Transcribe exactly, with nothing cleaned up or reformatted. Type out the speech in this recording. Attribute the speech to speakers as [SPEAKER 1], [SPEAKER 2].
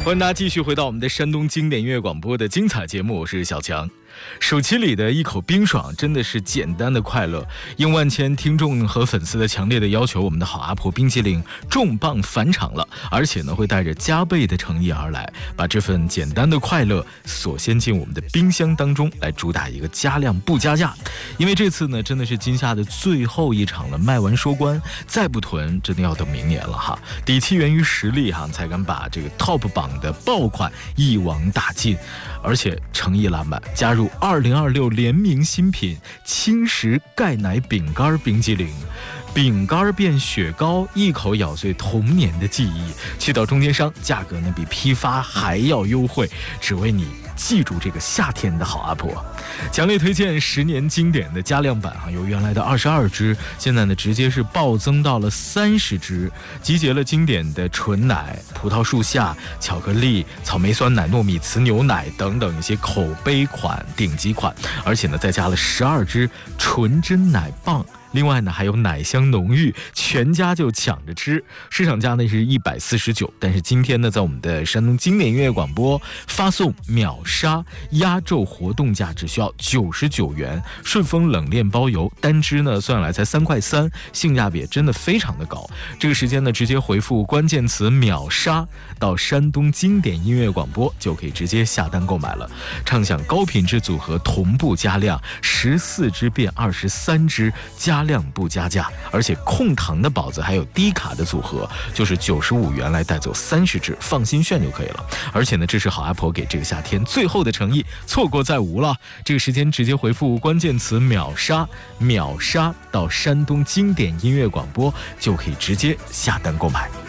[SPEAKER 1] 欢迎大家继续回到我们的山东经典音乐广播的精彩节目，我是小强。暑期里的一口冰爽真的是简单的快乐，应万千听众和粉丝的强烈的要求，我们的好阿婆冰淇淋重磅返场了，而且呢会带着加倍的诚意而来，把这份简单的快乐锁先进我们的冰箱当中，来主打一个加量不加价。因为这次呢真的是今夏的最后一场了，卖完收官，再不囤真的要等明年了哈。底气源于实力哈，才敢把这个 top 榜的爆款一网打尽，而且诚意拉满，加入二零二六联名新品轻食钙奶饼干冰激凌，饼干变雪糕，一口咬碎童年的记忆。去到中间商，价格呢比批发还要优惠，只为你记住这个夏天的好阿婆。强烈推荐十年经典的加量版啊，由原来的二十二支，现在呢直接是暴增到了三十支，集结了经典的纯奶、葡萄树下、巧克力、草莓酸奶、糯米糍牛奶等等一些口碑款、顶级款，而且呢再加了十二支纯真奶棒。另外呢还有奶香浓郁，全家就抢着吃。市场价呢是一百四十九，但是今天呢在我们的山东经典音乐广播发送秒杀压轴活动价只需要九十九元，顺丰冷链包邮，单支呢算下来才三块三，性价比真的非常的高。这个时间呢直接回复关键词秒杀到山东经典音乐广播，就可以直接下单购买了。畅享高品质组合同步加量，十四支变二十三支，加量不加价，而且控糖的宝子还有低卡的组合，就是九十五元来带走三十支，放心炫就可以了。而且呢，这是好阿婆给这个夏天最后的诚意，错过再无了。这个时间直接回复关键词秒杀，秒杀到山东经典音乐广播，就可以直接下单购买。